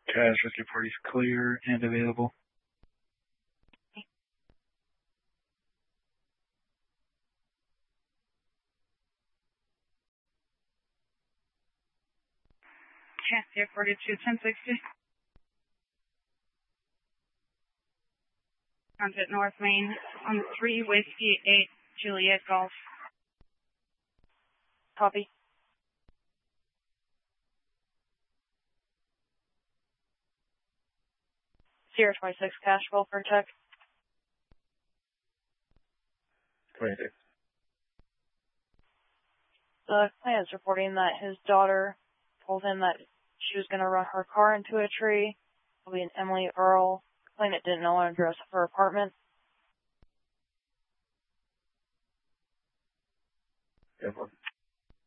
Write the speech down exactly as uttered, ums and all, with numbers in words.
Cash rescue parties clear and available. Cassia forty-two ten sixty. Contact North Main on three Whiskey eight Juliet Golf. Copy. Sierra twenty-six Cash Welfare Check. twenty-six. The client is reporting that his daughter told him that she was going to run her car into a tree. It'll be an Emily Earl. The client didn't know an address of her apartment. Yep.